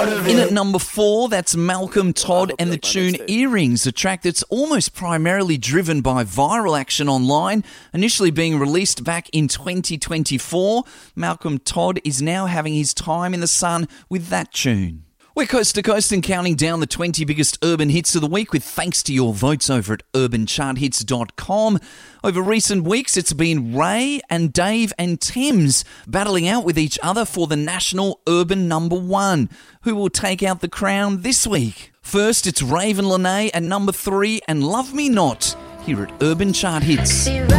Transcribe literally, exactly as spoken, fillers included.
In at number four, that's Malcolm Todd and the tune Earrings, a track that's almost primarily driven by viral action online. Initially being released back in twenty twenty-four, Malcolm Todd is now having his time in the sun with that tune. We're coast to coast and counting down the twenty biggest urban hits of the week with thanks to your votes over at urban chart hits dot com. Over recent weeks, it's been Ray and Dave and Thames battling out with each other for the national urban number one. Who will take out the crown this week? First, it's Raven Lene at number three and Love Me Not here at Urban Chart Hits.